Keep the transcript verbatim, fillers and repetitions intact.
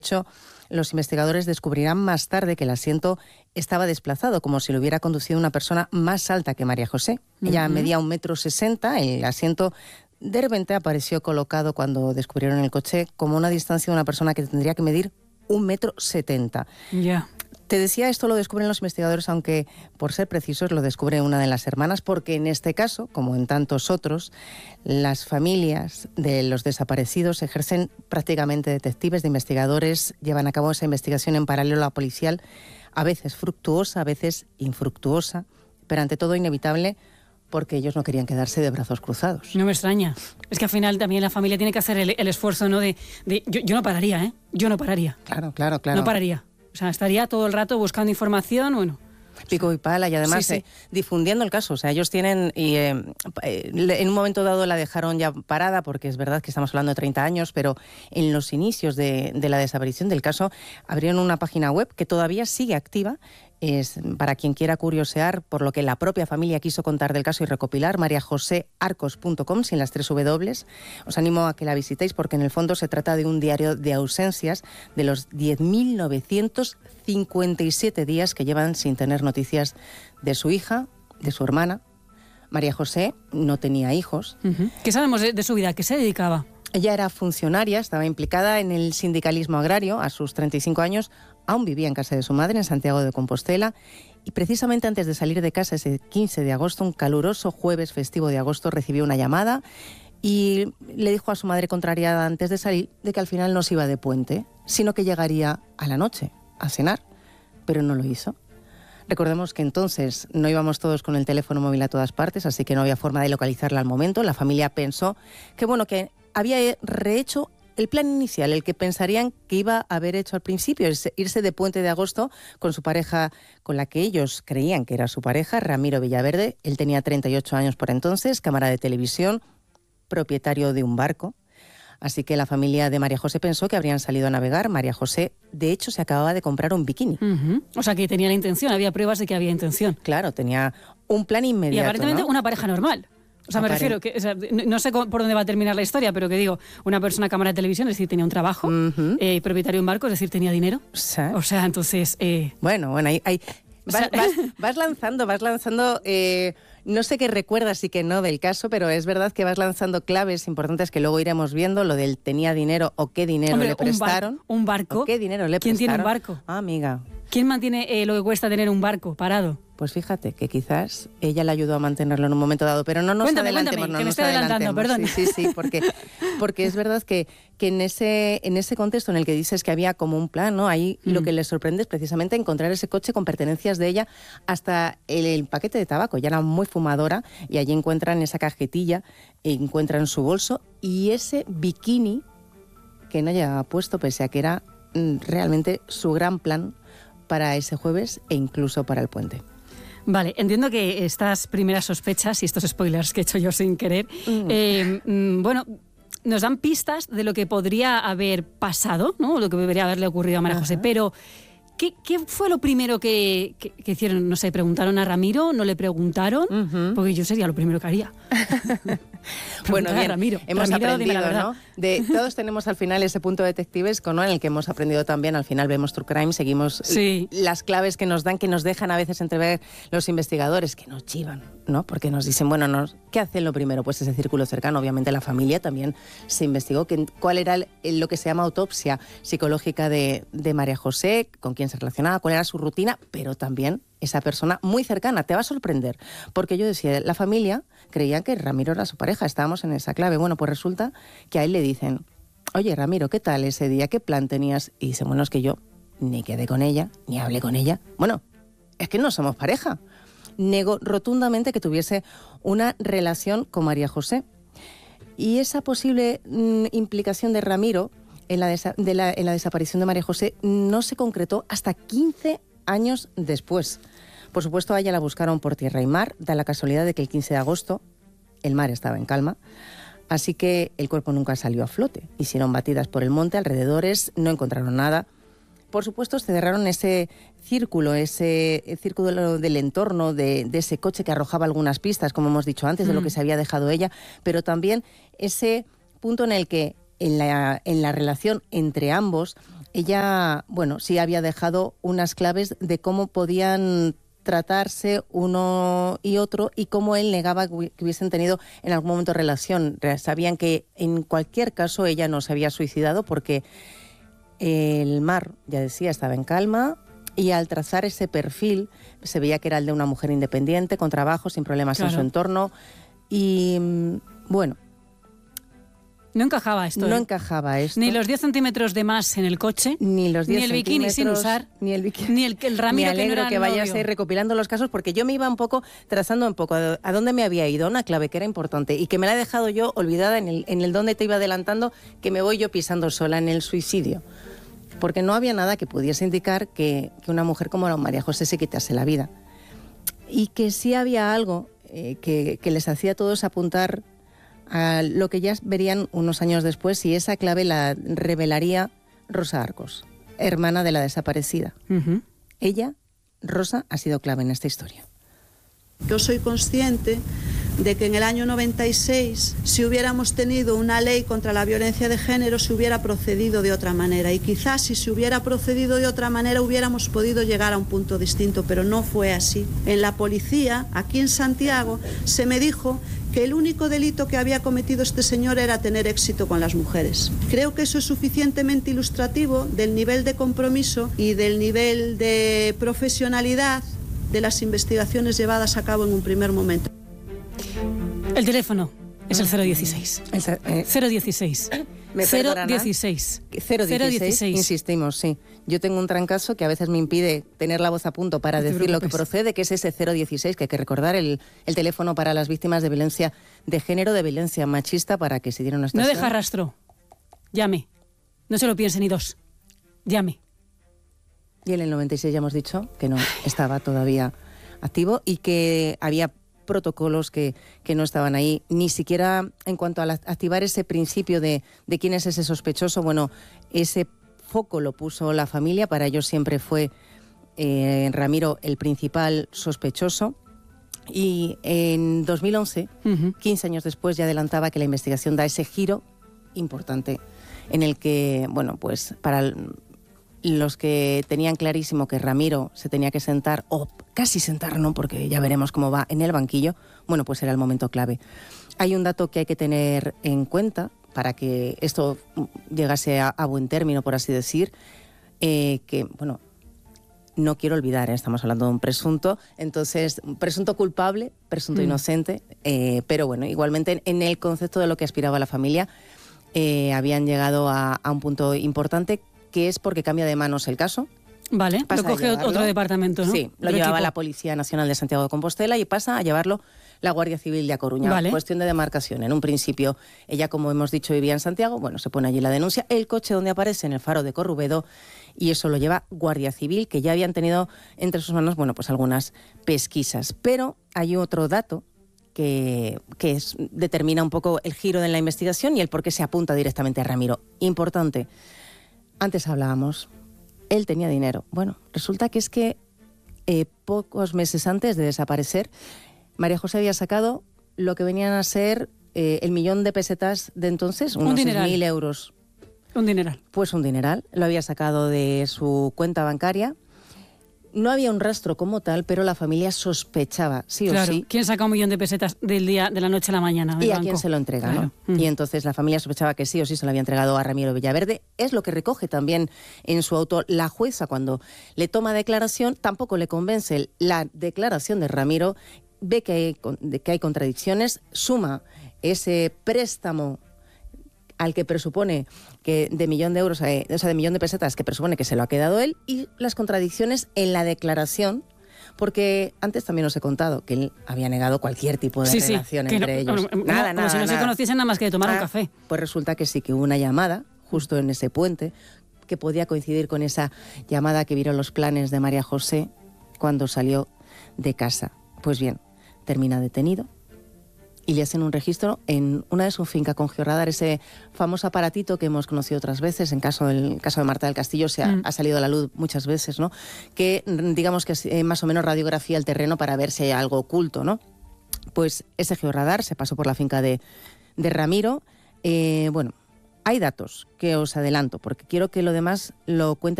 De hecho, los investigadores descubrirán más tarde que el asiento estaba desplazado, como si lo hubiera conducido una persona más alta que María José. Uh-huh. Ella medía un metro sesenta, el asiento de repente apareció colocado cuando descubrieron el coche como una distancia de una persona que tendría que medir un metro setenta. Ya. Yeah. Te decía, esto lo descubren los investigadores, aunque por ser precisos lo descubre una de las hermanas, porque en este caso, como en tantos otros, las familias de los desaparecidos ejercen prácticamente detectives, de investigadores, llevan a cabo esa investigación en paralelo a la policial, a veces fructuosa, a veces infructuosa, pero ante todo inevitable, porque ellos no querían quedarse de brazos cruzados. No me extraña. Es que al final también la familia tiene que hacer el, el esfuerzo, ¿no? De, de yo, yo no pararía, ¿eh? Yo no pararía. Claro, claro, claro. No pararía. O sea, estaría todo el rato buscando información, bueno... Pico y pala, y además sí, sí. Eh, difundiendo el caso. O sea, ellos tienen, y eh, en un momento dado la dejaron ya parada, porque es verdad que estamos hablando de treinta años, pero en los inicios de, de la desaparición del caso abrieron una página web que todavía sigue activa. Es para quien quiera curiosear por lo que la propia familia quiso contar del caso y recopilar, maría josé arcos punto com, sin las tres W. Os animo a que la visitéis, porque en el fondo se trata de un diario de ausencias de los diez mil novecientos cincuenta y siete días que llevan sin tener noticias de su hija, de su hermana. María José no tenía hijos. Uh-huh. ¿Qué sabemos de, de su vida? ¿A qué se dedicaba? Ella era funcionaria, estaba implicada en el sindicalismo agrario. A sus treinta y cinco años aún vivía en casa de su madre, en Santiago de Compostela, y precisamente antes de salir de casa, ese quince de agosto, un caluroso jueves festivo de agosto, recibió una llamada y le dijo a su madre, contrariada antes de salir, de que al final no se iba de puente, sino que llegaría a la noche a cenar, pero no lo hizo. Recordemos que entonces no íbamos todos con el teléfono móvil a todas partes, así que no había forma de localizarla al momento. La familia pensó que, bueno, que había rehecho el plan inicial, el que pensarían que iba a haber hecho al principio, es irse de puente de agosto con su pareja, con la que ellos creían que era su pareja, Ramiro Villaverde. Él tenía treinta y ocho años por entonces, cámara de televisión, propietario de un barco. Así que la familia de María José pensó que habrían salido a navegar. María José, de hecho, se acababa de comprar un bikini. Uh-huh. O sea, que tenía la intención, había pruebas de que había intención. Claro, tenía un plan inmediato. Y aparentemente, ¿no? Una pareja normal. O sea, me refiero, que, o sea, no sé por dónde va a terminar la historia, pero que digo, una persona cámara de televisión, es decir, tenía un trabajo, uh-huh. eh, propietario de un barco, es decir, tenía dinero. ¿Sí? O sea, entonces... Eh... Bueno, bueno, ahí... ahí vas, vas, vas lanzando, vas lanzando... Eh, no sé qué recuerdas y qué no del caso, pero es verdad que vas lanzando claves importantes que luego iremos viendo, lo del tenía dinero o qué dinero Hombre, le prestaron. Un, bar- un barco. ¿Qué dinero le ¿Quién prestaron? tiene un barco? Ah, amiga. ¿Quién mantiene eh, lo que cuesta tener un barco parado? Pues fíjate que quizás ella le ayudó a mantenerlo en un momento dado, pero no nos cuéntame, adelantemos. Cuéntame, no que me nos estoy adelantando, perdón. Sí, sí, sí, porque, porque es verdad que, que en, ese, en ese contexto en el que dices que había como un plan, ¿no? Ahí mm. lo que les sorprende es precisamente encontrar ese coche con pertenencias de ella, hasta el, el paquete de tabaco. Ya era muy fumadora y allí encuentran esa cajetilla, encuentran su bolso y ese bikini que no llevaba puesto, pese a que era mm, realmente su gran plan para ese jueves e incluso para el puente. Vale, entiendo que estas primeras sospechas y estos spoilers que he hecho yo sin querer, mm. Eh, mm, bueno, nos dan pistas de lo que podría haber pasado, ¿no? Lo que debería haberle ocurrido a María José, Ajá. pero ¿qué, ¿qué fue lo primero que, que, que hicieron? No sé, ¿preguntaron a Ramiro? ¿No le preguntaron? Uh-huh. Porque yo sería lo primero que haría. Bueno, bien, Ramiro. hemos Ramiro, aprendido, ¿no? De, todos tenemos al final ese punto detectivesco, ¿no? En el que hemos aprendido también, al final vemos True Crime, seguimos sí. las claves que nos dan, que nos dejan a veces entrever los investigadores, que nos chivan, ¿no? Porque nos dicen, bueno, nos, ¿qué hacen lo primero? Pues ese círculo cercano, obviamente la familia también se investigó, que, cuál era el, lo que se llama autopsia psicológica de, de María José, con quién se relacionaba, cuál era su rutina, pero también esa persona muy cercana. Te va a sorprender, porque yo decía, la familia creía que Ramiro era su pareja, estábamos en esa clave. Bueno, pues resulta que a él le dicen, oye, Ramiro, ¿qué tal ese día? ¿Qué plan tenías? Y dice, bueno, es que yo ni quedé con ella, ni hablé con ella. Bueno, es que no somos pareja. Negó rotundamente que tuviese una relación con María José. Y esa posible mmm, implicación de Ramiro en la, desa- de la, en la desaparición de María José no se concretó hasta quince años después. Por supuesto, a ella la buscaron por tierra y mar. Da la casualidad de que el quince de agosto el mar estaba en calma, así que el cuerpo nunca salió a flote. Hicieron batidas por el monte, alrededores, no encontraron nada. Por supuesto, se cerraron ese círculo, ese círculo del entorno de, de ese coche que arrojaba algunas pistas, como hemos dicho antes, mm. de lo que se había dejado ella, pero también ese punto en el que en la, en la relación entre ambos ella, bueno, sí había dejado unas claves de cómo podían tratarse uno y otro y cómo él negaba que hubiesen tenido en algún momento relación. Sabían que en cualquier caso ella no se había suicidado porque el mar, ya decía, estaba en calma y al trazar ese perfil se veía que era el de una mujer independiente, con trabajo, sin problemas claro. en su entorno y bueno... No encajaba esto. No ¿eh? encajaba esto. Ni los diez centímetros de más en el coche, ni los diez ni el bikini sin usar, ni el bikini, ni el, el Ramiro me alegro que no era que vayas a ir recopilando los casos, porque yo me iba un poco trazando un poco a, a dónde me había ido, una clave que era importante y que me la he dejado yo olvidada en el, en el dónde te iba adelantando, que me voy yo pisando sola en el suicidio. Porque no había nada que pudiese indicar que, que una mujer como María José se quitase la vida. Y que sí había algo eh, que, que les hacía a todos apuntar a lo que ya verían unos años después, y esa clave la revelaría Rosa Arcos, hermana de la desaparecida. Uh-huh. Ella, Rosa, ha sido clave en esta historia. Yo soy consciente de que en el año noventa y seis, si hubiéramos tenido una ley contra la violencia de género, se hubiera procedido de otra manera. Y quizás si se hubiera procedido de otra manera hubiéramos podido llegar a un punto distinto, pero no fue así. En la policía, aquí en Santiago, se me dijo que el único delito que había cometido este señor era tener éxito con las mujeres. Creo que eso es suficientemente ilustrativo del nivel de compromiso y del nivel de profesionalidad de las investigaciones llevadas a cabo en un primer momento. El teléfono es el cero dieciséis. El, eh, cero dieciséis. ¿Me cero dieciséis. cero dieciséis, insistimos, sí. Yo tengo un trancazo que a veces me impide tener la voz a punto para no decir lo que procede, que es ese cero dieciséis, que hay que recordar, el, el teléfono para las víctimas de violencia de género, de violencia machista, para que se dieran una estación. No deja rastro. Llame. No se lo piense ni dos. Llame. Y en el noventa y seis ya hemos dicho que no estaba todavía activo y que había protocolos que, que no estaban ahí, ni siquiera en cuanto a la, activar ese principio de, de quién es ese sospechoso. Bueno, ese foco lo puso la familia, para ellos siempre fue eh, Ramiro el principal sospechoso. Y en dos mil once, uh-huh. quince años después, ya adelantaba que la investigación da ese giro importante en el que, bueno, pues para el, los que tenían clarísimo que Ramiro se tenía que sentar, o casi sentar, ¿no?, porque ya veremos cómo va, en el banquillo, bueno, pues era el momento clave. Hay un dato que hay que tener en cuenta para que esto llegase a, a buen término, por así decir, eh, que, bueno, no quiero olvidar, ¿eh? Estamos hablando de un presunto, entonces, un presunto culpable, presunto mm. inocente, eh, pero bueno, igualmente en el concepto de lo que aspiraba la familia, eh, habían llegado a, a un punto importante, que es porque cambia de manos el caso. Vale, pasa lo coge otro departamento, ¿no? Sí, lo otro llevaba equipo. La Policía Nacional de Santiago de Compostela y pasa a llevarlo la Guardia Civil de A Coruña. Vale. Cuestión de demarcación. En un principio, ella, como hemos dicho, vivía en Santiago, bueno, se pone allí la denuncia, el coche donde aparece en el faro de Corrubedo, y eso lo lleva Guardia Civil, que ya habían tenido entre sus manos, bueno, pues algunas pesquisas. Pero hay otro dato que, que es, determina un poco el giro de la investigación y el por qué se apunta directamente a Ramiro. Importante. Antes hablábamos, él tenía dinero. Bueno, resulta que es que eh, pocos meses antes de desaparecer, María José había sacado lo que venían a ser eh, el millón de pesetas de entonces, unos seis mil euros. Un dineral. Pues un dineral. Lo había sacado de su cuenta bancaria. No había un rastro como tal, pero la familia sospechaba, sí claro. o sí. ¿Quién saca un millón de pesetas del día, de la noche a la mañana? Y a banco? quién se lo entrega, claro. ¿no? Mm. Y entonces la familia sospechaba que sí o sí se lo había entregado a Ramiro Villaverde. Es lo que recoge también en su auto la jueza cuando le toma declaración. Tampoco le convence la declaración de Ramiro. Ve que hay, que hay contradicciones, suma ese préstamo al que presupone que de millón de euros, eh, o sea, de millón de pesetas que presupone que se lo ha quedado él, y las contradicciones en la declaración, porque antes también os he contado que él había negado cualquier tipo de sí, relación sí, entre no, ellos. No, nada, como nada, si no nada. se conociesen nada más que de tomar ah, un café. Pues resulta que sí, que hubo una llamada justo en ese puente que podía coincidir con esa llamada que vieron los planes de María José cuando salió de casa. Pues bien, termina detenido y le hacen un registro en una de sus fincas con georradar, ese famoso aparatito que hemos conocido otras veces, en caso del caso de Marta del Castillo se ha, mm. ha salido a la luz muchas veces, ¿no? Que digamos que es eh, más o menos radiografía el terreno para ver si hay algo oculto, ¿no? Pues ese georradar se pasó por la finca de, de Ramiro, eh, bueno, hay datos que os adelanto, porque quiero que lo demás lo cuente